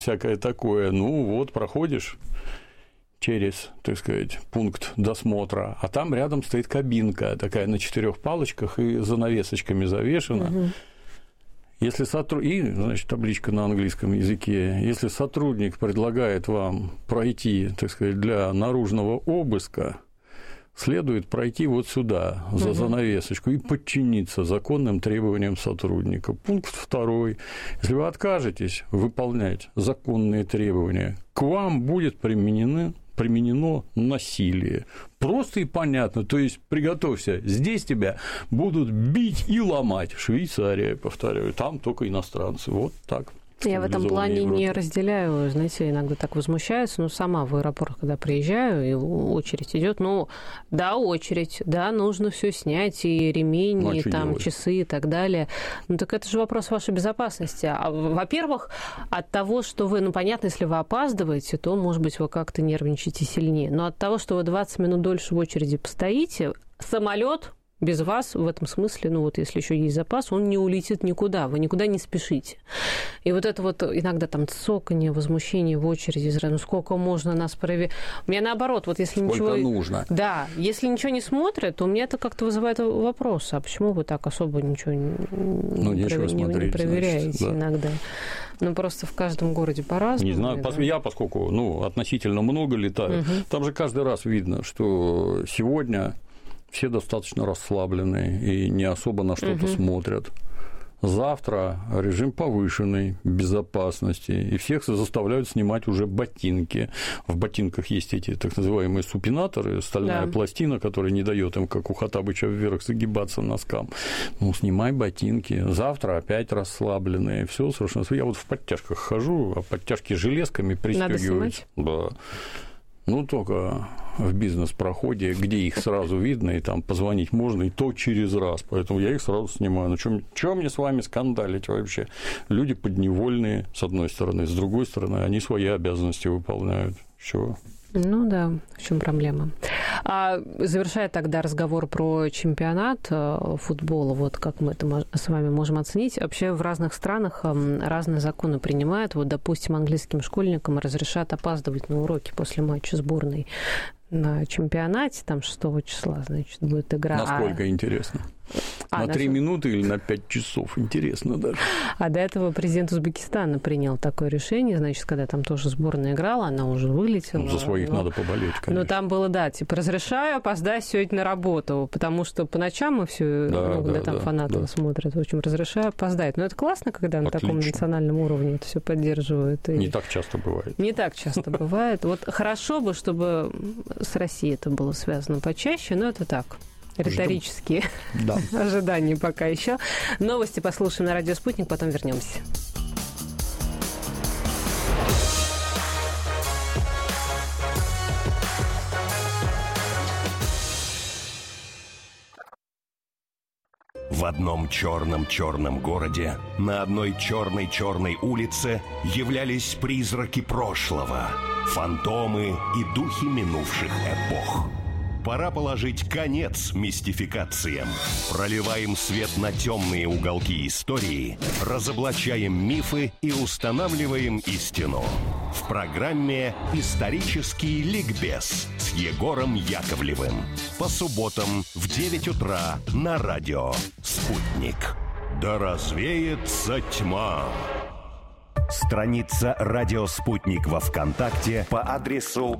всякое такое. Ну, вот, проходишь через, так сказать, пункт досмотра, а там рядом стоит кабинка такая на 4 палочках и занавесочками завешена. Угу. Если и, значит, табличка на английском языке, если сотрудник предлагает вам пройти, так сказать, для наружного обыска, следует пройти вот сюда, за занавесочку, и подчиниться законным требованиям сотрудника. Пункт 2. Если вы откажетесь выполнять законные требования, к вам будет применено насилие. Просто и понятно. То есть, приготовься, здесь тебя будут бить и ломать. Швейцария, повторяю, там только иностранцы. Вот так. Я в этом плане не разделяю, знаете, иногда так возмущаюсь, но сама в аэропорт, когда приезжаю, и очередь идет, ну, да, очередь, да, нужно все снять, и ремень, и там часы и так далее. Ну, так это же вопрос вашей безопасности. Во-первых, от того, что вы, ну, понятно, если вы опаздываете, то, может быть, вы как-то нервничаете сильнее, но от того, что вы 20 минут дольше в очереди постоите, самолет без вас в этом смысле, ну вот если еще есть запас, он не улетит никуда, вы никуда не спешите. И вот это вот иногда там цоканье, возмущение в очереди, ну сколько можно нас проверять. У меня наоборот, вот если сколько нужно. Да, если ничего не смотрят, то у меня это как-то вызывает вопрос, а почему вы так особо ничего не проверяете, значит, да. Иногда? Ну, просто в каждом городе по-разному. Не знаю, я, поскольку относительно много летаю, там же каждый раз видно, что сегодня все достаточно расслабленные и не особо на что-то смотрят. Завтра режим повышенной безопасности, и всех заставляют снимать уже ботинки. В ботинках есть эти так называемые супинаторы, стальная пластина, которая не дает им, как у Хоттабыча, вверх загибаться носкам. Ну, снимай ботинки. Завтра опять расслабленные. Все совершенно. Я вот в подтяжках хожу, а подтяжки железками пристегиваются. Да. Ну, только в бизнес-проходе, где их сразу видно, и там позвонить можно, и то через раз. Поэтому я их сразу снимаю. Ну, чё мне с вами скандалить вообще? Люди подневольные, с одной стороны, с другой стороны, они свои обязанности выполняют. Чего? Ну да, в чем проблема. Завершая тогда разговор про чемпионат футбола, вот как мы это с вами можем оценить, вообще в разных странах разные законы принимают. Вот, допустим, английским школьникам разрешат опаздывать на уроки после матча сборной на чемпионате, там 6 числа, значит, будет игра. Насколько интересно? На 3 минуты или на 5 часов? Интересно даже. А до этого президент Узбекистана принял такое решение, значит, когда там тоже сборная играла, она уже вылетела. За своих надо поболеть, конечно. Но там было, да, типа, разрешаю опоздать сегодня на работу, потому что по ночам мы все, когда там фанаты смотрят, в общем, разрешаю опоздать. Но это классно, когда на таком национальном уровне это все поддерживают. Не так часто бывает. Не так часто бывает. Вот хорошо бы, чтобы с Россией это было связано почаще, но это так. Риторические ожидания пока еще. Новости послушаем на радио «Спутник», потом вернемся. В одном черном городе на одной черной улице являлись призраки прошлого, фантомы и духи минувших эпох. Пора положить конец мистификациям. Проливаем свет на темные уголки истории, разоблачаем мифы и устанавливаем истину. В программе «Исторический ликбез» с Егором Яковлевым. По субботам в 9 утра на радио «Спутник». Да развеется тьма. Страница «Радио Спутник» во ВКонтакте по адресу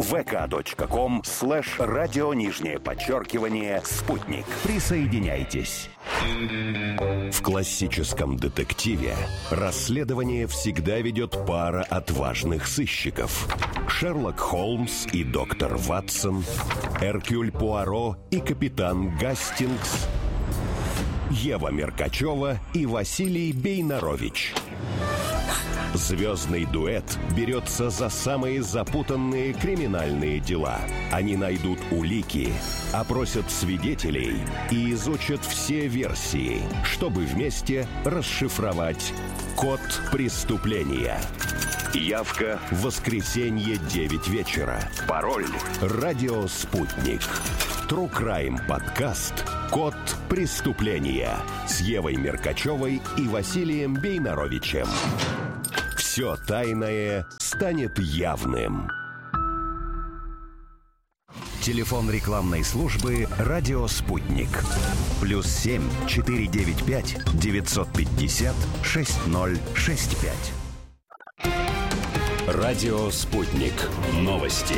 vk.com/радио_спутник. Присоединяйтесь. В классическом детективе расследование всегда ведет пара отважных сыщиков. Шерлок Холмс и доктор Ватсон, Эркюль Пуаро и капитан Гастингс, Ева Меркачева и Василий Бейнарович. Звездный дуэт берется за самые запутанные криминальные дела. Они найдут улики, опросят свидетелей и изучат все версии, чтобы вместе расшифровать код преступления. Явка в воскресенье 9 вечера. Пароль «Радио Спутник». True Crime подкаст «Код преступления» с Евой Меркачевой и Василием Бейнаровичем. В все тайное станет явным. Телефон рекламной службы «Радио Спутник». +7 495 950 6065. Радио Спутник. Новости.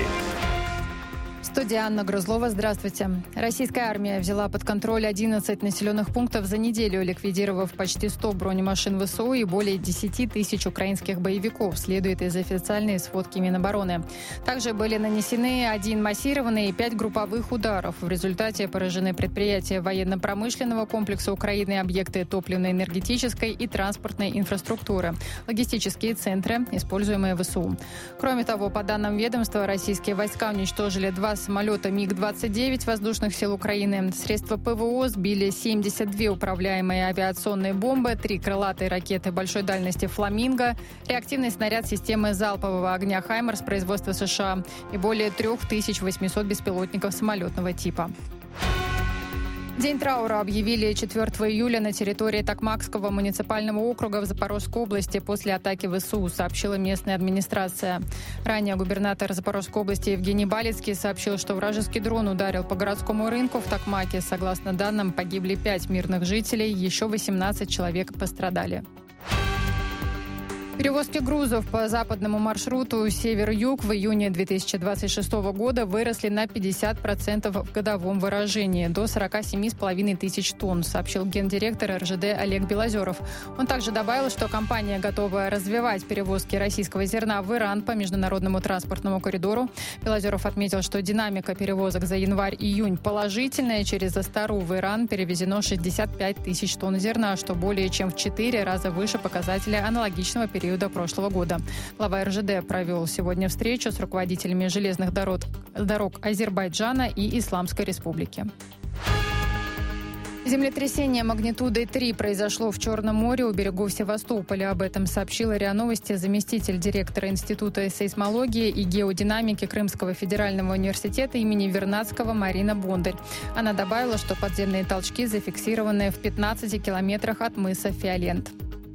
Студия Анна Грузлова. Здравствуйте. Российская армия взяла под контроль 11 населенных пунктов за неделю, ликвидировав почти 100 бронемашин ВСУ и более 10 тысяч украинских боевиков, следует из официальной сводки Минобороны. Также были нанесены 1 массированный и 5 групповых ударов. В результате поражены предприятия военно-промышленного комплекса Украины, объекты топливно-энергетической и транспортной инфраструктуры, логистические центры, используемые ВСУ. Кроме того, по данным ведомства, российские войска уничтожили 2 самолета МиГ-29 воздушных сил Украины. Средства ПВО сбили 72 управляемые авиационные бомбы, 3 крылатые ракеты большой дальности «Фламинго», реактивный снаряд системы залпового огня «Хаймерс» производства США и более 3800 беспилотников самолетного типа. День траура объявили 4 июля на территории Токмакского муниципального округа в Запорожской области после атаки ВСУ, сообщила местная администрация. Ранее губернатор Запорожской области Евгений Балицкий сообщил, что вражеский дрон ударил по городскому рынку в Токмаке. Согласно данным, погибли 5 мирных жителей, еще 18 человек пострадали. Перевозки грузов по западному маршруту север-юг в июне 2026 года выросли на 50% в годовом выражении, до 47,5 тысяч тонн, сообщил гендиректор РЖД Олег Белозеров. Он также добавил, что компания готова развивать перевозки российского зерна в Иран по международному транспортному коридору. Белозеров отметил, что динамика перевозок за январь-июнь положительная. Через Астару в Иран перевезено 65 тысяч тонн зерна, что более чем в 4 раза выше показателя аналогичного периода прошлого года. Глава РЖД провел сегодня встречу с руководителями железных дорог Азербайджана и Исламской Республики. Землетрясение магнитудой 3 произошло в Черном море у берегов Севастополя. Об этом сообщила РИА Новости заместитель директора Института сейсмологии и геодинамики Крымского федерального университета имени Вернадского Марина Бондарь. Она добавила, что подземные толчки зафиксированы в 15 километрах от мыса Фиолент.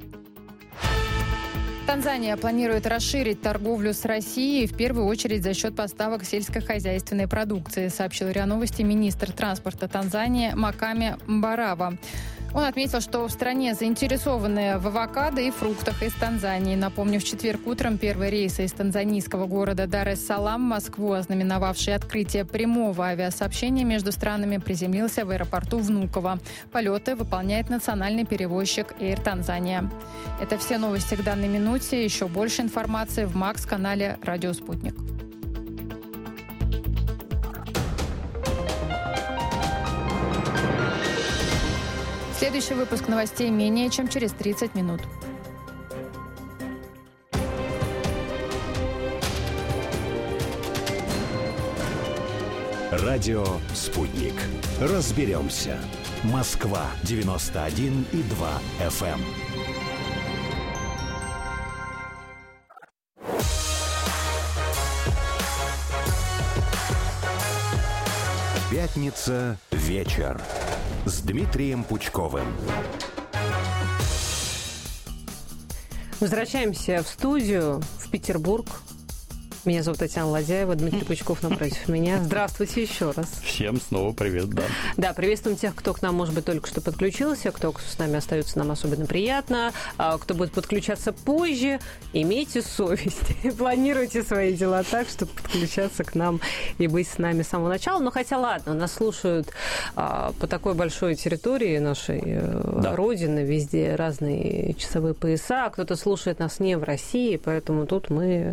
Танзания планирует расширить торговлю с Россией, в первую очередь за счет поставок сельскохозяйственной продукции, сообщил РИА Новости министр транспорта Танзании Макаме Мбарава. Он отметил, что в стране заинтересованы в авокадо и фруктах из Танзании. Напомню, в четверг утром первый рейс из танзанийского города Дар-эс-Салам в Москву, ознаменовавший открытие прямого авиасообщения между странами, приземлился в аэропорту Внуково. Полеты выполняет национальный перевозчик Air Tanzania. Это все новости к данной минуте. Еще больше информации в МАКС-канале «Радио Спутник». Следующий выпуск новостей менее чем через 30 минут. Радио «Спутник». Разберемся. Москва, 91,2 FM. Пятница. Вечер. С Дмитрием Пучковым. Возвращаемся в студию, в Петербург. Меня зовут Татьяна Ладяева, Дмитрий Пучков напротив меня. Здравствуйте еще раз. Всем снова привет, да. Да, приветствуем тех, кто к нам, может быть, только что подключился, кто с нами остается, нам особенно приятно, кто будет подключаться позже. Имейте совесть, планируйте свои дела так, чтобы подключаться к нам и быть с нами с самого начала. Но хотя, ладно, нас слушают по такой большой территории нашей родины, везде разные часовые пояса, кто-то слушает нас не в России, поэтому тут мы...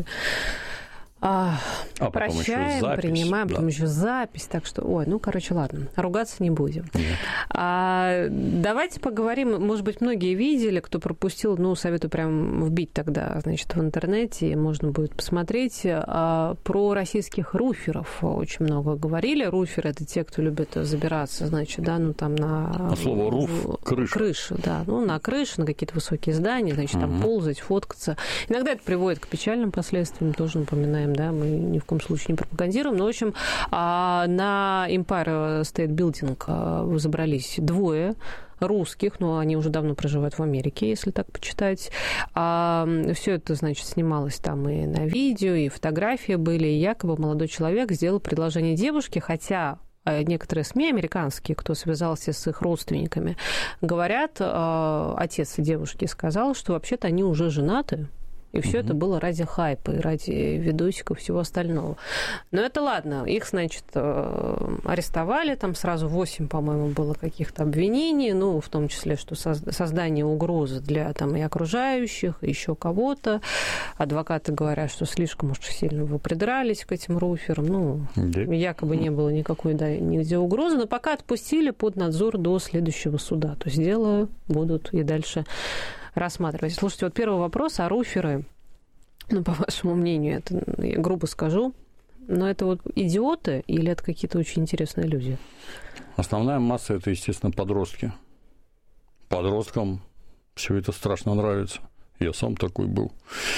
прощаем, принимаем, потом еще запись. Так что, ладно, ругаться не будем. Давайте поговорим, может быть, многие видели, кто пропустил, советую прям вбить тогда, значит, в интернете, можно будет посмотреть, про российских руферов очень много говорили. Руферы — это те, кто любит забираться, значит, на... Слово «руф» — крыша. Крыша, да, на крыше, на какие-то высокие здания, значит, там ползать, фоткаться. Иногда это приводит к печальным последствиям, тоже напоминаем, да, мы ни в коем случае не пропагандируем. Но, в общем, на Empire State Building забрались двое русских, но они уже давно проживают в Америке, если так почитать. Все это, значит, снималось там и на видео, и фотографии были, и якобы молодой человек сделал предложение девушке, хотя некоторые СМИ американские, кто связался с их родственниками, говорят, отец девушки сказал, что вообще-то они уже женаты, и все это было ради хайпа и ради видосиков и всего остального. Но это ладно. Их, значит, арестовали. Там сразу 8, по-моему, было каких-то обвинений. Ну, в том числе, что создание угрозы для там, и окружающих, и еще кого-то. Адвокаты говорят, что слишком уж сильно вы придрались к этим руферам. Ну, якобы не было никакой нигде угрозы. Но пока отпустили под надзор до следующего суда. То есть дело будут и дальше рассматривать. Слушайте, вот первый вопрос, а руферы, ну, по вашему мнению, это, я грубо скажу, но это вот идиоты или это какие-то очень интересные люди? Основная масса – это, естественно, подростки. Подросткам все это страшно нравится. Я сам такой был.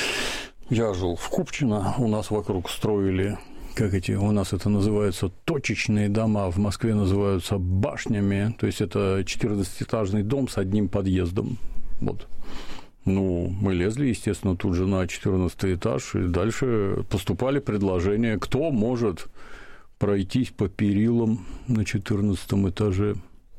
Я жил в Купчино, у нас вокруг строили, у нас это называется точечные дома, в Москве называются башнями, то есть это 14-этажный дом с одним подъездом. Вот. Ну, мы лезли, естественно, тут же на 14 этаж, и дальше поступали предложения, кто может пройтись по перилам на 14 этаже,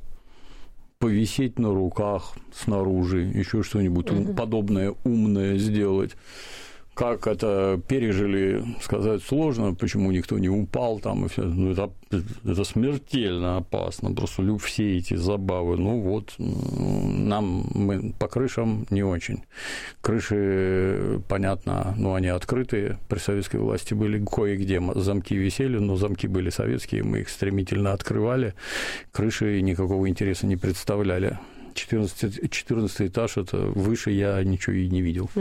повисеть на руках снаружи, еще что-нибудь подобное умное сделать. Как это пережили, сказать сложно, почему никто не упал там, и все. Ну, это смертельно опасно, просто все эти забавы. Ну вот, мы по крышам не очень. Крыши, понятно, они открытые, при советской власти были кое-где, замки висели, но замки были советские, мы их стремительно открывали, крыши никакого интереса не представляли. 14 этаж, это выше я ничего и не видел.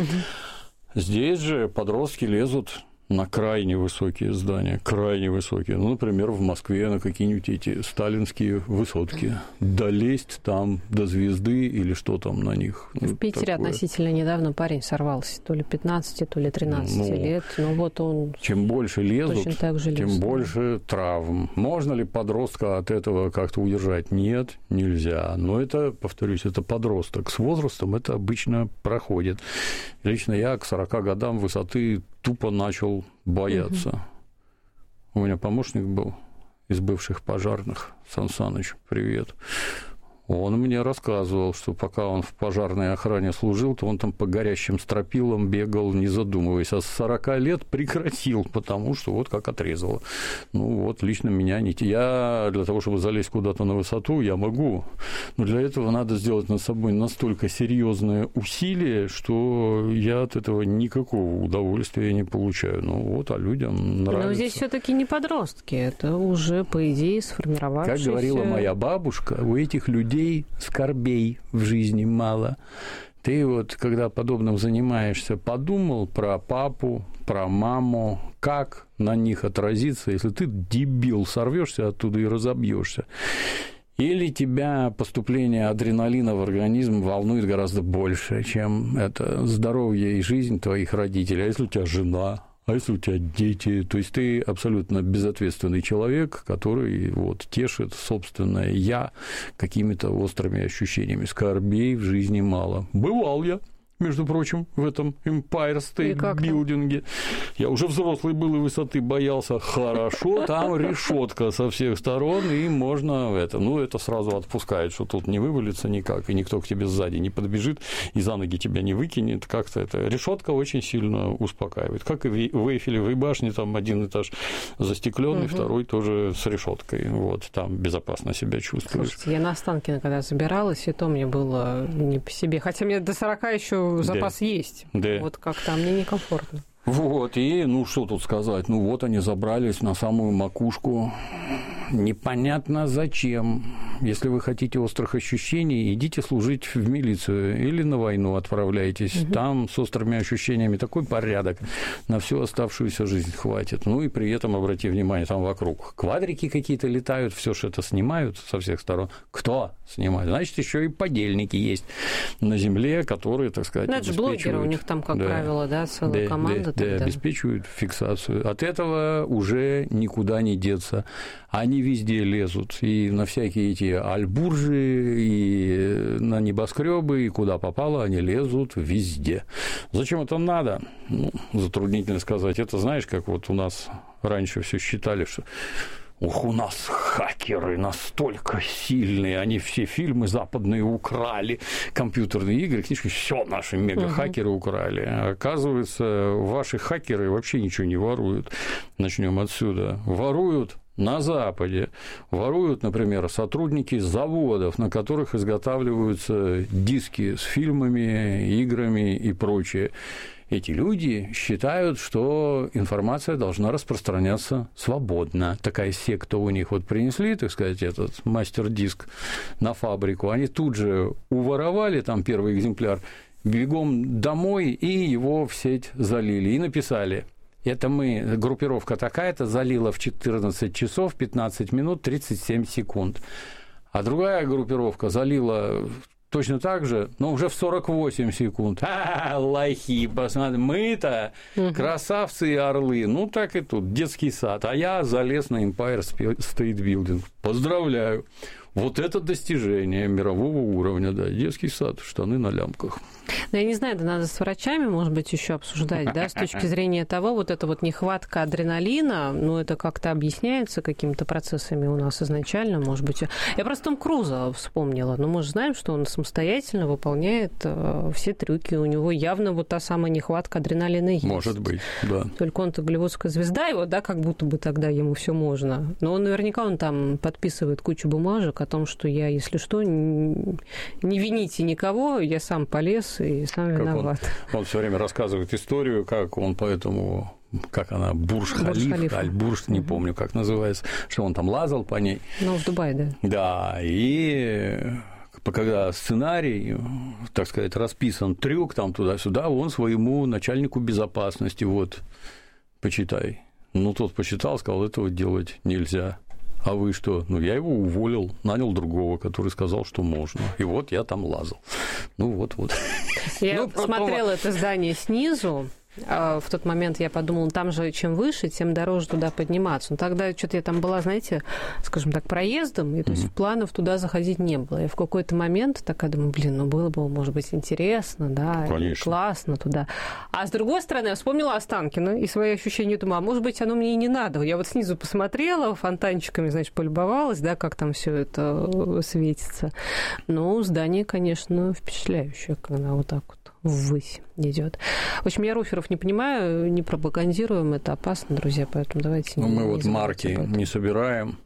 Здесь же подростки лезут на крайне высокие здания, крайне высокие. Ну, например, в Москве на какие-нибудь эти сталинские высотки. Долезть там до звезды или что там на них. В Питере такое. Относительно недавно парень сорвался. То ли 15, то ли 13 лет. Но вот он чем больше лезут, же тем больше травм. Можно ли подростка от этого как-то удержать? Нет, нельзя. Но это, повторюсь, это подросток. С возрастом это обычно проходит. Лично я к 40 годам высоты тупо начал бояться. У меня помощник был из бывших пожарных, Сан Саныч, привет. Он мне рассказывал, что пока он в пожарной охране служил, то он там по горящим стропилам бегал, не задумываясь. А с 40 лет прекратил, потому что вот как отрезало. Ну, вот лично меня не... Я для того, чтобы залезть куда-то на высоту, я могу. Но для этого надо сделать над собой настолько серьезное усилие, что я от этого никакого удовольствия не получаю. Ну, вот, а людям нравится. Но здесь все-таки не подростки. Это уже, по идее, сформировавшиеся... Как говорила моя бабушка, у этих людей скорбей в жизни мало. Ты вот, когда подобным занимаешься, подумал про папу, про маму, как на них отразится, если ты, дебил, сорвешься оттуда и разобьешься. Или тебя поступление адреналина в организм волнует гораздо больше, чем это здоровье и жизнь твоих родителей. А если у тебя жена? А если у тебя дети, то есть ты абсолютно безответственный человек, который вот тешит собственное «я» какими-то острыми ощущениями. Скорбей в жизни мало. Бывал я, между прочим, в этом Empire State Building. Я уже взрослый был и высоты боялся. Хорошо, там решетка со всех сторон, и можно это. Ну, это сразу отпускает, что тут не вывалится никак, и никто к тебе сзади не подбежит, и за ноги тебя не выкинет. Как-то это. Решетка очень сильно успокаивает. Как и в Эйфелевой башне, там один этаж застекленный, второй тоже с решеткой. Вот, там безопасно себя чувствуешь. Слушайте, я на Останкино, когда забиралась, и то мне было не по себе. Хотя мне до 40 еще запас есть. Да. Вот как-то мне некомфортно. Вот, и, ну, что тут сказать, ну, вот они забрались на самую макушку, непонятно зачем. Если вы хотите острых ощущений, идите служить в милицию или на войну отправляйтесь, там с острыми ощущениями такой порядок, на всю оставшуюся жизнь хватит. Ну, и при этом, обрати внимание, там вокруг квадрики какие-то летают, все что это снимают со всех сторон. Кто снимает? Значит, еще и подельники есть на земле, которые, так сказать, это же блогеры, у них там, как правило, да, целая команда. Да, обеспечивают фиксацию. От этого уже никуда не деться. Они везде лезут. И на всякие эти всякие альбуржи и на небоскребы, и куда попало, они лезут везде. Зачем это надо? Ну, затруднительно сказать. Это, знаешь, как вот у нас раньше все считали, что у нас хакеры настолько сильные, они все фильмы западные украли, компьютерные игры, книжки, все наши мега-хакеры украли. А оказывается, ваши хакеры вообще ничего не воруют. Начнем отсюда. Воруют на Западе. Воруют, например, сотрудники заводов, на которых изготавливаются диски с фильмами, играми и прочее. Эти люди считают, что информация должна распространяться свободно. Такая секта у них. Вот принесли, так сказать, этот мастер-диск на фабрику, они тут же уворовали там первый экземпляр, бегом домой и его в сеть залили. И написали: это мы, группировка такая-то, залила в 14 часов 15 минут 37 секунд. А другая группировка залила точно так же, но уже в 48 секунд. Лохи, посмотри, мы-то красавцы и орлы. Ну, так и тут, детский сад. А я залез на Empire State Building. Поздравляю. Вот это достижение мирового уровня, да, детский сад, штаны на лямках. Ну, я не знаю, да надо с врачами, может быть, еще обсуждать, да, с точки зрения того, вот эта вот нехватка адреналина, ну, это как-то объясняется какими-то процессами у нас изначально, может быть. Я просто Том Круза вспомнила, но мы же знаем, что он самостоятельно выполняет все трюки, у него явно вот та самая нехватка адреналина есть. Может быть, да. Только он-то голливудская звезда, его, да, как будто бы тогда ему все можно. Но наверняка он там подписывает кучу бумажек о том, что я, если что, не вините никого, я сам полез и сам виноват. Он все время рассказывает историю, как он поэтому, как она, Бурдж-Халиф, Аль-Бурдж, не помню, как называется, что он там лазал по ней. Ну, в Дубае, да. Да, и когда сценарий, так сказать, расписан, трюк там туда-сюда, он своему начальнику безопасности, вот, почитай. Ну, тот почитал, сказал, этого делать нельзя. А вы что? Ну, я его уволил, нанял другого, который сказал, что можно. И вот я там лазал. Ну, вот-вот. Я смотрела это здание снизу. В тот момент я подумала, там же чем выше, тем дороже туда подниматься. Но тогда что-то я там была, знаете, скажем так, проездом, и то есть планов туда заходить не было. И в какой-то момент такая думаю, ну было бы, может быть, интересно, да, классно туда. А с другой стороны, я вспомнила Останкино и свои ощущения, думаю, а может быть, оно мне и не надо. Я вот снизу посмотрела, фонтанчиками, значит, полюбовалась, да, как там все это светится. Но здание, конечно, впечатляющее, когда вот так вот ввысь идет. В общем, я руферов не понимаю, не пропагандируем, это опасно, друзья, поэтому давайте мы вот марки не собираем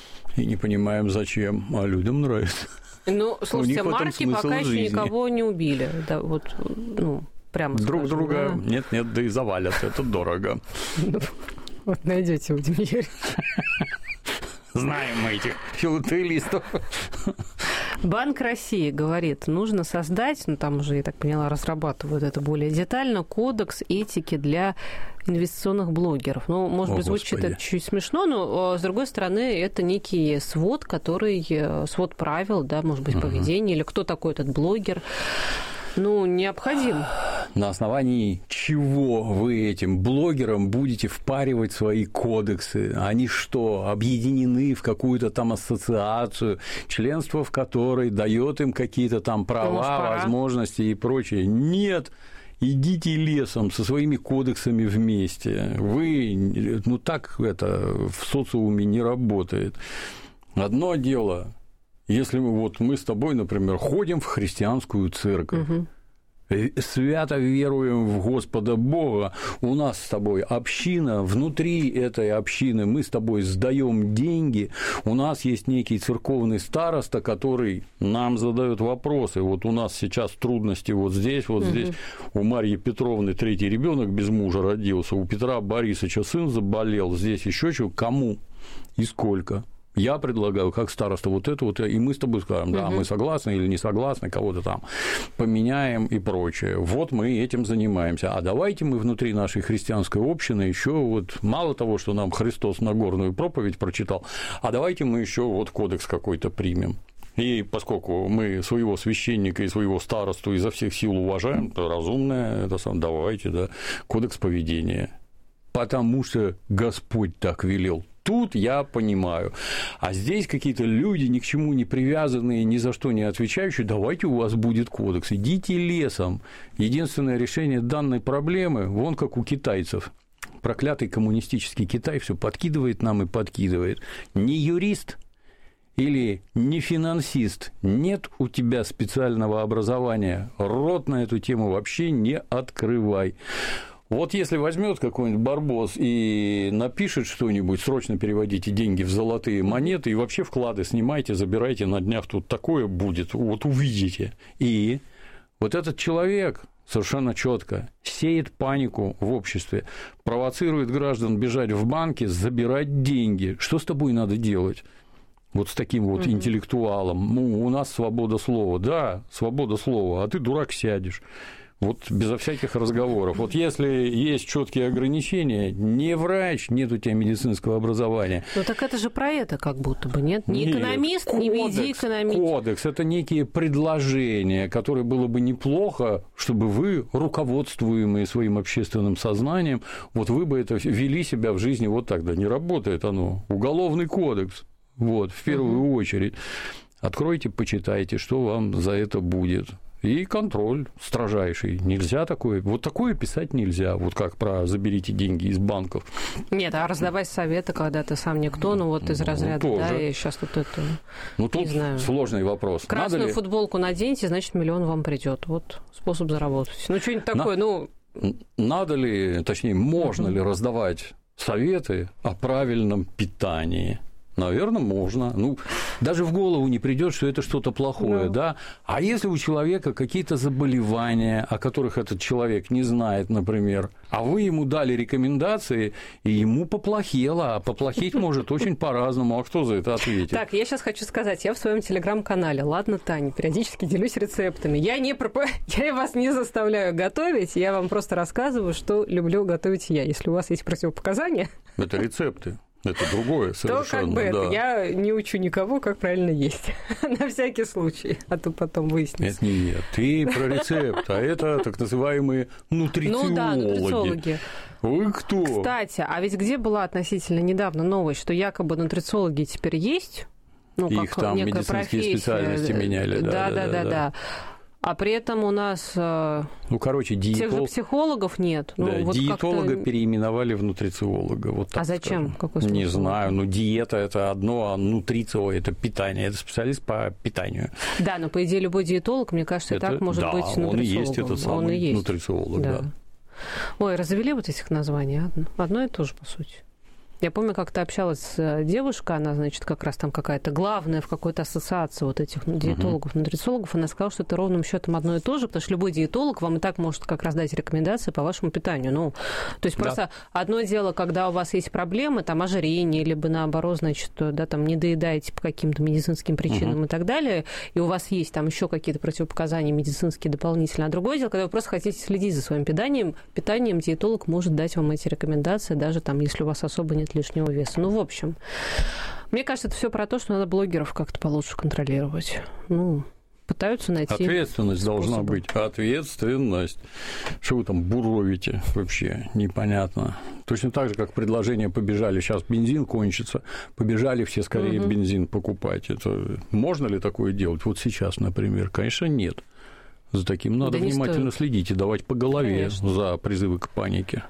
и не понимаем, зачем, а людям нравится. Ну, слушайте, марки пока еще никого не убили. Да, вот, ну, прямо друг скажем, друга да? нет, да и завалят, это дорого. Вот найдете, Вадим Юрьевич. Знаем мы этих филателистов. Банк России говорит, нужно создать, ну там уже, я так поняла, разрабатывают это более детально, кодекс этики для инвестиционных блогеров. Ну, может быть, звучит это чуть смешно, но, с другой стороны, это некий свод, свод правил, да, может быть, поведения, или кто такой этот блогер, ну, необходим. На основании чего вы этим блогерам будете впаривать свои кодексы? Они что, объединены в какую-то там ассоциацию, членство в которой дает им какие-то там права, возможности и прочее? Нет. Идите лесом со своими кодексами вместе. Вы, ну так это в социуме не работает. Одно дело, если мы с тобой, например, ходим в христианскую церковь, свято веруем в Господа Бога, у нас с тобой община, внутри этой общины мы с тобой сдаем деньги, у нас есть некий церковный староста, который нам задает вопросы. Вот у нас сейчас трудности вот здесь. У Марьи Петровны 3-й ребенок без мужа родился, у Петра Борисовича сын заболел, здесь еще чего, кому и сколько. Я предлагаю, как староста, вот это вот, и мы с тобой скажем, да, мы согласны или не согласны, кого-то там поменяем и прочее. Вот мы этим занимаемся. А давайте мы внутри нашей христианской общины еще вот мало того, что нам Христос Нагорную проповедь прочитал, а давайте мы еще вот кодекс какой-то примем. И поскольку мы своего священника и своего старосту изо всех сил уважаем, то разумное, давайте, да, кодекс поведения. Потому что Господь так велел. тут я понимаю. А здесь какие-то люди, ни к чему не привязанные, ни за что не отвечающие, давайте у вас будет кодекс, идите лесом. Единственное решение данной проблемы, вон как у китайцев. Проклятый коммунистический Китай все подкидывает нам и подкидывает. Не юрист или не финансист, нет у тебя специального образования, рот на эту тему вообще не открывай. Вот если возьмет какой-нибудь барбос и напишет что-нибудь, срочно переводите деньги в золотые монеты и вообще вклады снимайте, забирайте, на днях тут такое будет, вот увидите. И вот этот человек совершенно четко сеет панику в обществе, провоцирует граждан бежать в банки, забирать деньги. Что с тобой надо делать? Вот с таким вот интеллектуалом. Ну, у нас свобода слова. Да, свобода слова, а ты, дурак, сядешь. Вот безо всяких разговоров. Вот если есть четкие ограничения, не врач, нет у тебя медицинского образования. Ну так это же про это как будто бы, нет? Не экономист, не медиэкономист. Кодекс – это некие предложения, которые было бы неплохо, чтобы вы, руководствуемые своим общественным сознанием, вот вы бы это вели себя в жизни вот так. Да не работает оно. Уголовный кодекс, вот, в первую очередь. Откройте, почитайте, что вам за это будет. И контроль строжайший. Нельзя такое. Вот такое писать нельзя. Вот как про «заберите деньги из банков». Нет, а раздавать советы, когда ты сам никто, ну вот из разряда, тоже. Да, и сейчас вот это, ну, тут не знаю. Сложный вопрос. Красную футболку наденьте, значит, 1 000 000 вам придет. Вот способ заработать. Ну, что-нибудь такое, Надо ли, точнее, можно ли раздавать советы о правильном питании? Наверное, можно. Ну, даже в голову не придет, что это что-то плохое, да. А если у человека какие-то заболевания, о которых этот человек не знает, например, а вы ему дали рекомендации, и ему поплохело, а поплохеть может очень по-разному. А кто за это ответит? Так, я сейчас хочу сказать, я в своем телеграм-канале, ладно, Таня, периодически делюсь рецептами. Я вас не заставляю готовить, я вам просто рассказываю, что люблю готовить я. Если у вас есть противопоказания... Это рецепты. Это другое совершенно, то как бы это, я не учу никого, как правильно есть. На всякий случай, а то потом выяснится. Это не я. Ты про рецепт, а это так называемые нутрициологи. Ну да, нутрициологи. Вы кто? Кстати, а ведь где была относительно недавно новость, что якобы нутрициологи теперь есть? Ну, их как там медицинские профессия. Специальности меняли. Да. А при этом у нас тех же психологов нет. Да, вот диетолога переименовали в нутрициолога. Вот так зачем? Какой не знаю. Ну, диета – это одно, а нутрицио – это питание. Это специалист по питанию. Да, но, по идее, любой диетолог, мне кажется, это, и так может быть нутрициологом. Он и есть этот самый нутрициолог, да. Ой, развели вот этих названий. Одно и то же, по сути. Я помню, как-то общалась с девушкой, она, значит, как раз там какая-то главная в какой-то ассоциации вот этих диетологов, нутрициологов, она сказала, что это ровным счетом одно и то же, потому что любой диетолог вам и так может как раз дать рекомендации по вашему питанию. Ну, то есть просто одно дело, когда у вас есть проблемы, там, ожирение, либо наоборот, значит, да, там, не доедаете по каким-то медицинским причинам и так далее, и у вас есть там еще какие-то противопоказания медицинские дополнительные. А другое дело, когда вы просто хотите следить за своим питанием, диетолог может дать вам эти рекомендации, даже там, если у вас особо нет лишнего веса. Ну, в общем, мне кажется, это все про то, что надо блогеров как-то получше контролировать. Ну, пытаются найти ответственность способы. Должна быть. Ответственность. Что вы там буровите вообще? Непонятно. Точно так же, как предложения побежали. Сейчас бензин кончится. Побежали все скорее бензин покупать. Это можно ли такое делать? Вот сейчас, например. Конечно, нет. За таким надо внимательно следить и давать по голове за призывы к панике.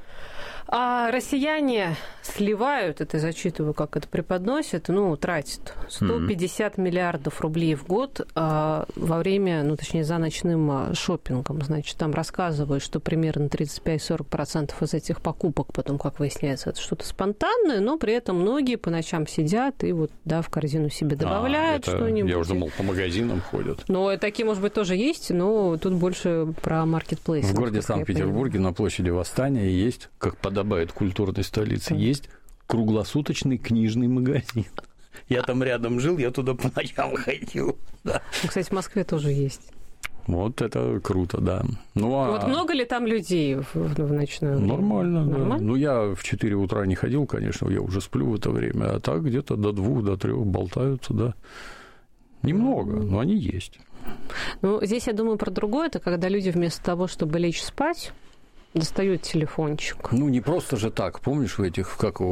А россияне сливают, это я зачитываю, как это преподносят, тратят 150 миллиардов рублей в год во время, точнее, за ночным шопингом. Значит, там рассказывают, что примерно 35-40% из этих покупок, потом, как выясняется, это что-то спонтанное, но при этом многие по ночам сидят и вот, да, в корзину себе добавляют что-нибудь. Я уже думал, по магазинам ходят. Но такие, может быть, тоже есть, но тут больше про маркетплейс. В городе Санкт-Петербурге на площади Восстания есть, как подобает культурной столице, есть круглосуточный книжный магазин. Я там рядом жил, я туда по ночам ходил. Да. Кстати, в Москве тоже есть. Вот это круто, да. Вот много ли там людей в ночное время? Нормально, да. Я в 4 утра не ходил, конечно, я уже сплю в это время, а так где-то до 2, до 3 болтаются, да. Немного, но они есть. Здесь я думаю про другое. Это когда люди вместо того, чтобы лечь спать, достают телефончик. Ну, не просто же так. Помнишь, в этих, как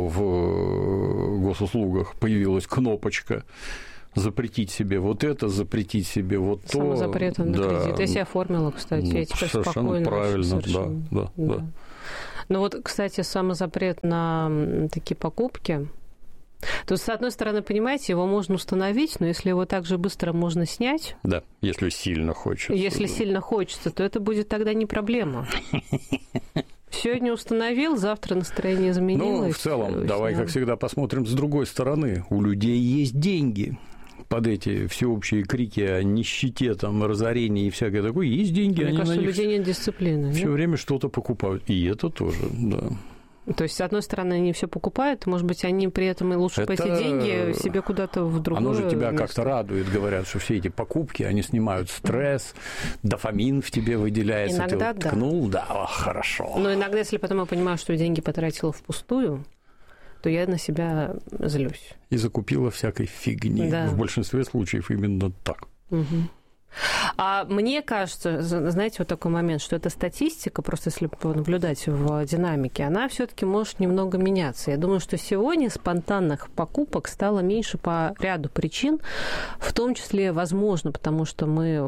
в госуслугах появилась кнопочка запретить себе вот это, запретить себе вот то. Самозапрет на кредит. Я себя оформила, кстати. Я теперь совершенно спокойно. Правильно, совершенно. Да. Ну вот, кстати, самозапрет на такие покупки. То есть, с одной стороны, понимаете, его можно установить, но если его так же быстро можно снять... Да, если сильно хочется. Если сильно хочется, то это будет тогда не проблема. Сегодня установил, завтра настроение изменилось. Ну, в целом, давай, как всегда, посмотрим с другой стороны. У людей есть деньги. Под эти всеобщие крики о нищете, там, разорении и всякое такое, есть деньги. Мне они кажется, на у них людей нет дисциплины. все время что-то покупают. И это тоже, да. То есть, с одной стороны, они все покупают, может быть, они при этом и лучше по эти деньги себе куда-то в другое Оно же тебя место. как-то радует, говорят, что все эти покупки, они снимают стресс, дофамин в тебе выделяется. Иногда ты вот ткнул, хорошо. Но иногда, если потом я понимаю, что деньги потратила впустую, то я на себя злюсь. И закупила всякой фигни. Да. В большинстве случаев именно так. Угу. А мне кажется, знаете, вот такой момент, что эта статистика, просто если наблюдать в динамике, она все-таки может немного меняться. Я думаю, что сегодня спонтанных покупок стало меньше по ряду причин, в том числе, возможно, потому что мы,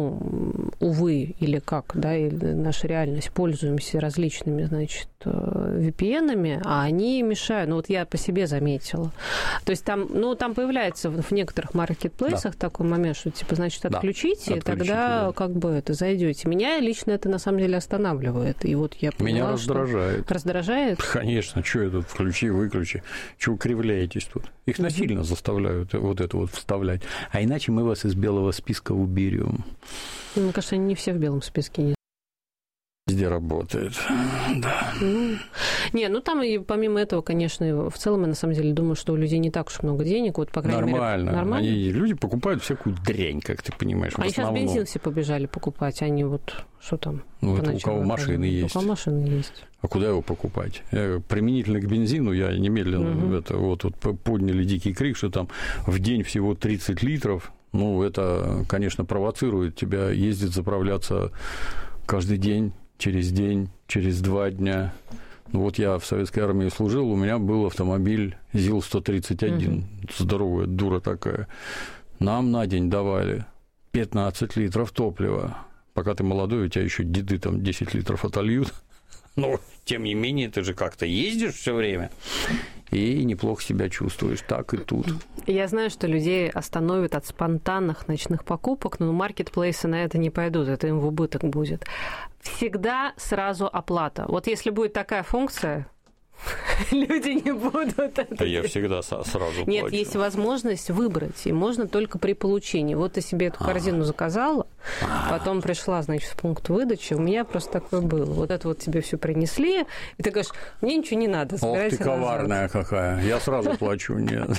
увы, или как, да, или наша реальность, пользуемся различными, значит, VPN-ами, а они мешают. Ну, вот я по себе заметила. То есть там появляется в некоторых маркетплейсах такой момент, что, типа, значит, отключите, и тогда как бы это зайдете. Меня лично это на самом деле останавливает. И вот я поняла, меня раздражает. Что... Раздражает? Конечно. Что я тут включи, выключи? Чего кривляетесь тут? Их насильно заставляют вот это вот вставлять. А иначе мы вас из белого списка уберем. Мне кажется, они не все в белом списке не. Везде работает, да. Там и помимо этого, конечно, в целом я на самом деле думаю, что у людей не так уж много денег, вот, по крайней мере, нормально. Люди покупают всякую дрянь, как ты понимаешь. Они сейчас бензин все побежали покупать, они вот, что там? Это у кого машины есть. У кого машины есть. А куда его покупать? Применительно к бензину я немедленно подняли дикий крик, что там в день всего 30 литров. Это, конечно, провоцирует тебя ездить, заправляться каждый день, через 2 дня. Я в советской армии служил, у меня был автомобиль ЗИЛ-131, здоровая дура такая. Нам на день давали 15 литров топлива. Пока ты молодой, у тебя еще деды там 10 литров отольют. Но, тем не менее, ты же как-то ездишь все время и неплохо себя чувствуешь. Так и тут. Я знаю, что людей остановят от спонтанных ночных покупок, но маркетплейсы на это не пойдут, это им в убыток будет. Всегда сразу оплата. Вот если будет такая функция, люди не будут это делать. Я всегда сразу плачу. Нет, есть возможность выбрать, и можно только при получении. Вот ты себе эту корзину заказала, потом пришла, значит, в пункт выдачи, у меня просто такое было. Вот это вот тебе все принесли, и ты говоришь, мне ничего не надо, собирайся назад. Ох ты коварная какая, я сразу плачу, нет.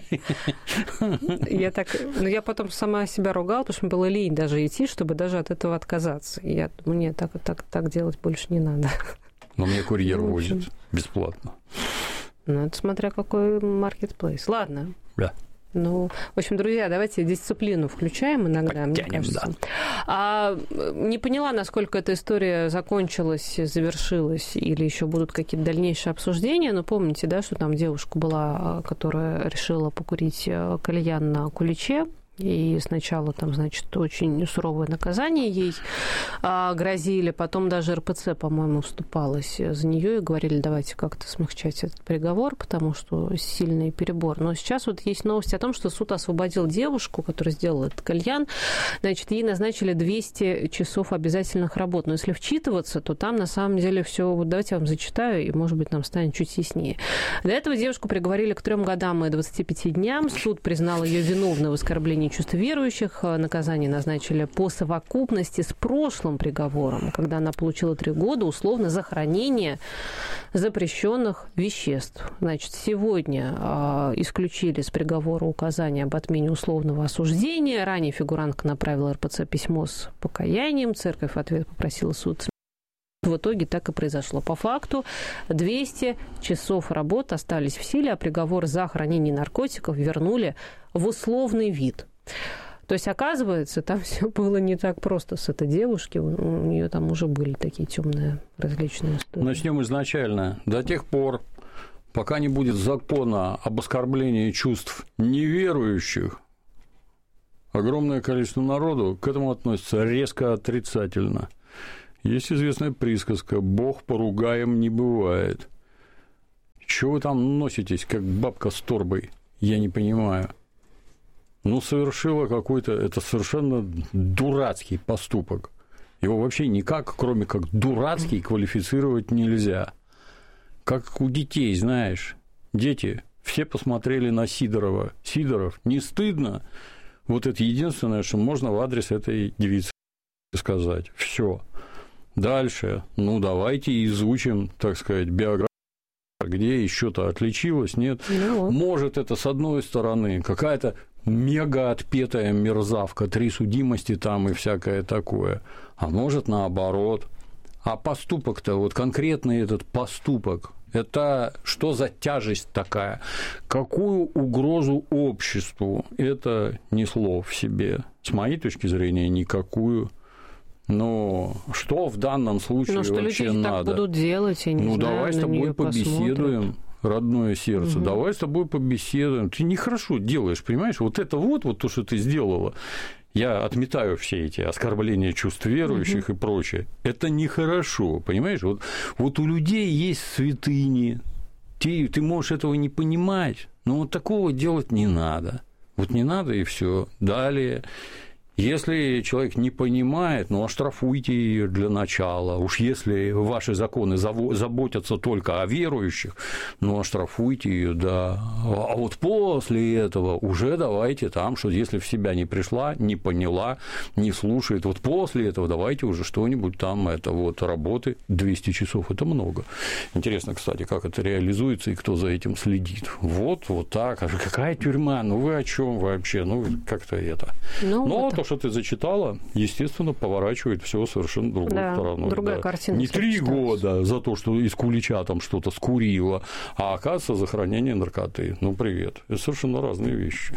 Я потом сама себя ругала, потому что мне было лень даже идти, чтобы даже от этого отказаться. Я думаю, нет, так делать больше не надо. Но мне курьер возит бесплатно. Это смотря какой маркетплейс. Ладно. Да. В общем, друзья, давайте дисциплину включаем иногда, мне кажется. Да. Не поняла, насколько эта история закончилась, завершилась, или еще будут какие-то дальнейшие обсуждения. Но помните, да, что там девушка была, которая решила покурить кальян на куличе. И сначала там, значит, очень суровое наказание ей грозили, потом даже РПЦ, по-моему, вступалась за нее и говорили, давайте как-то смягчать этот приговор, потому что сильный перебор. Но сейчас вот есть новость о том, что суд освободил девушку, которая сделала этот кальян, значит, ей назначили 200 часов обязательных работ. Но если вчитываться, то там на самом деле все. Вот давайте я вам зачитаю, и, может быть, нам станет чуть яснее. До этого девушку приговорили к 3 годам и 25 дням. Суд признал ее виновной в оскорблении чувств верующих. Наказание назначили по совокупности с прошлым приговором, когда она получила 3 года условно за хранение запрещенных веществ. Значит, сегодня исключили с приговора указание об отмене условного осуждения. Ранее фигурантка направила РПЦ письмо с покаянием. Церковь в ответ попросила суд. В итоге так и произошло. По факту 200 часов работ остались в силе, а приговор за хранение наркотиков вернули в условный вид. То есть, оказывается, там все было не так просто с этой девушки. У нее там уже были такие темные различные истории. Начнем изначально. До тех пор, пока не будет закона об оскорблении чувств неверующих, огромное количество народу к этому относится резко отрицательно. Есть известная присказка «Бог поругаем не бывает». Чего вы там носитесь, как бабка с торбой? Я не понимаю. Совершила какой-то... Это совершенно дурацкий поступок. Его вообще никак, кроме как дурацкий, квалифицировать нельзя. Как у детей, знаешь. Дети все посмотрели на Сидорова. Сидоров, не стыдно? Вот это единственное, что можно в адрес этой девицы сказать. Все. Дальше. Давайте изучим, так сказать, биографию. Где еще-то отличилась, нет? Может, это, с одной стороны, какая-то мега отпетая мерзавка, 3 судимости там и всякое такое, а может, наоборот. А поступок-то, вот конкретный этот поступок, это что за тяжесть такая? Какую угрозу обществу это несло в себе? С моей точки зрения, никакую. Но что в данном случае вообще люди надо? Так будут делать, я не знаю, давай с тобой побеседуем, посмотрят. Родное сердце, давай с тобой побеседуем. Ты нехорошо делаешь, понимаешь? Вот это вот то, что ты сделала. Я отметаю все эти оскорбления чувств верующих и прочее. Это нехорошо, понимаешь? Вот у людей есть святыни, ты можешь этого не понимать, но вот такого делать не надо. Вот не надо, и все. Далее. Если человек не понимает, оштрафуйте ее для начала. Уж если ваши законы заботятся только о верующих, оштрафуйте ее, да. А вот после этого уже давайте там, что если в себя не пришла, не поняла, не слушает, вот после этого давайте уже что-нибудь там, работы. 200 часов – это много. Интересно, кстати, как это реализуется и кто за этим следит. Вот так. А какая тюрьма? Вы о чем вообще? Как-то это. То, что ты зачитала, естественно, поворачивает все совершенно другую сторону. Другая картина. Не 3 года за то, что из кулича там что-то скурила, а оказывается за хранение наркоты. Привет. Это совершенно разные вещи.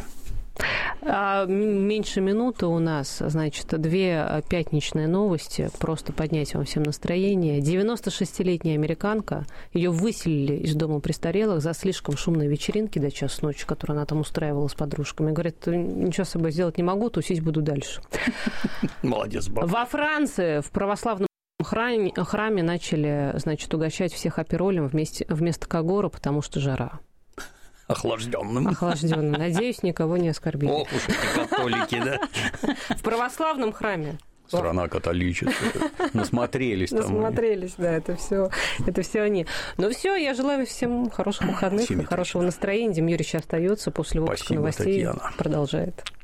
Меньше минуты у нас, значит, 2 пятничные новости, просто поднять вам всем настроение. 96-летняя американка, ее выселили из дома престарелых за слишком шумные вечеринки до часу ночи, которые она там устраивала с подружками. Говорит, ничего с собой сделать не могу, тусить буду дальше. Молодец, бабка. Во Франции в православном храме начали, значит, угощать всех аперолем вместо когора, потому что жара. Охлажденным. Надеюсь, никого не оскорбили. Ох уж эти католики, да? В православном храме. Страна католическая. Насмотрелись там. Насмотрелись, да, это все они. Все, я желаю всем хороших выходных и хорошего настроения. Дим Юрьевич остается после выпуска новостей. Продолжает.